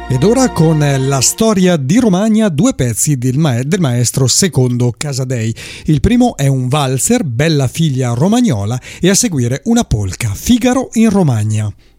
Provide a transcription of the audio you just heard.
Ed ora con la storia di Romagna, due pezzi del maestro Secondo Casadei. Il primo è un valzer, Bella figlia romagnola, e a seguire una polca, Figaro in Romagna.